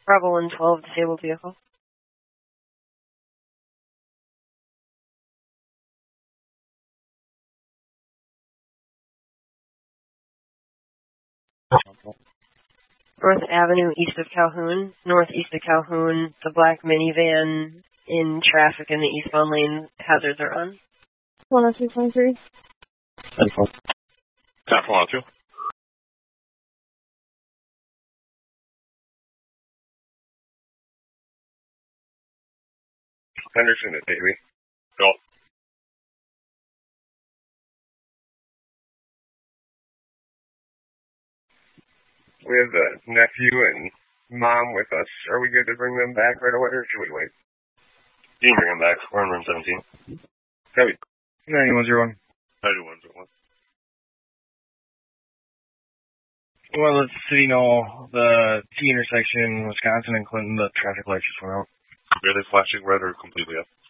Bravo 112, disabled vehicle. North Avenue, east of Calhoun. Northeast of Calhoun, the black minivan in traffic in the eastbound lane. Hazards are on. 102.3. 102. Henderson at Davie. Go. We have the nephew and mom with us. Are we good to bring them back right away, or should we wait? You can bring them back. We're in room 17. Copy. 9101. 9101. Well, let the city know the T intersection, Wisconsin and Clinton, the traffic lights just went out. Are they flashing red or completely up?